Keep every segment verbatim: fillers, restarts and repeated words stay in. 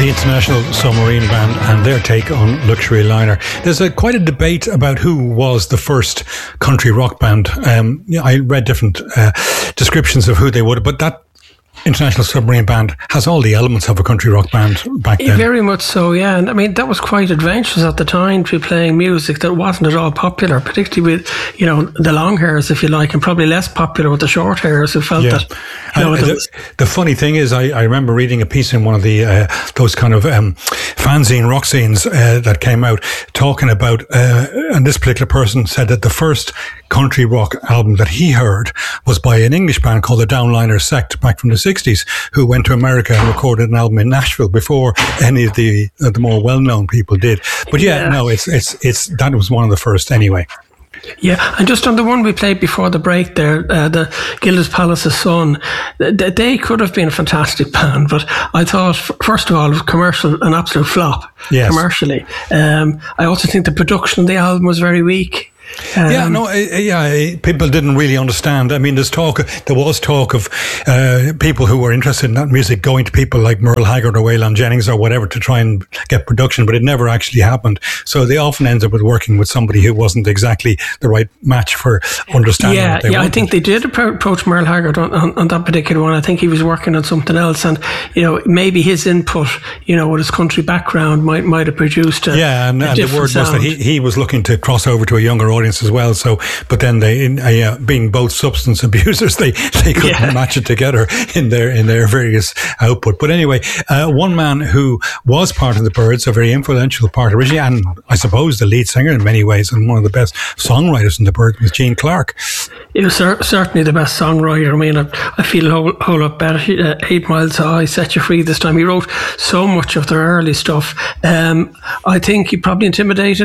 the International Submarine Band and their take on Luxury Liner. There's a, quite a debate about who was the first country rock band. Um, I read different uh, descriptions of who they would, but that International Submarine Band has all the elements of a country rock band back then. Very much so, yeah. And I mean, that was quite adventurous at the time to be playing music that wasn't at all popular, particularly with, you know, the long hairs, if you like, and probably less popular with the short hairs who felt yeah. that. You know, uh, the, the funny thing is, I, I remember reading a piece in one of the uh, those kind of um, fanzine rock scenes uh, that came out talking about, uh, and this particular person said that the first country rock album that he heard was by an English band called the Downliner Sect back from the sixties, who went to America and recorded an album in Nashville before any of the uh, the more well-known people did. But yeah, yeah, no, it's it's it's that was one of the first anyway. Yeah, and just on the one we played before the break there, uh, the Gilda's Palace's Son, th- they could have been a fantastic band, but I thought, f- first of all, it was commercial, an absolute flop, yes. commercially. Um, I also think the production of the album was very weak. Um, yeah, no, uh, yeah, people didn't really understand. I mean, there's talk, there was talk of uh, people who were interested in that music going to people like Merle Haggard or Waylon Jennings or whatever to try and get production, but it never actually happened. So they often end up with working with somebody who wasn't exactly the right match for understanding yeah, what they yeah, wanted. I think they did approach Merle Haggard on, on, on that particular one. I think he was working on something else, and you know, maybe his input, you know, with his country background, might might have produced a yeah, and, a and the word sound. was that he, he was looking to cross over to a younger audience as well. So, but then they, in, uh, yeah, being both substance abusers, they they couldn't yeah. match it together in their in their various output. But anyway, uh, one man who was part of the Byrds, a very influential part originally, and I suppose the lead singer in many ways, and one of the best songwriters in the Byrds, was Gene Clark. He was cer- certainly the best songwriter. I mean, I, I feel a whole, whole lot better. Uh, Eight Miles High, Set You Free this time. He wrote so much of their early stuff. Um, I think he probably intimidated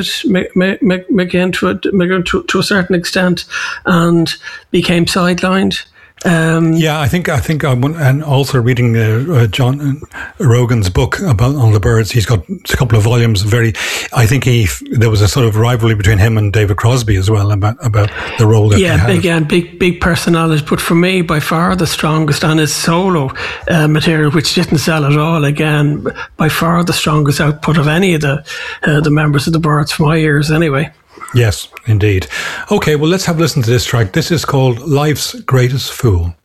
McGinn to, to, to a certain extent and became sidelined. Um, yeah, I think I think I went, and also reading uh, uh, John Rogan's book about on the Byrds. He's got a couple of volumes. Very, I think he there was a sort of rivalry between him and David Crosby as well about about the role that yeah, they had. again, big big personality. But for me, by far the strongest, and his solo uh, material, which didn't sell at all. Again, by far the strongest output of any of the uh, the members of the Byrds, for my ears, anyway. Yes, indeed. Okay, well, let's have a listen to this track. This is called Life's Greatest Fool.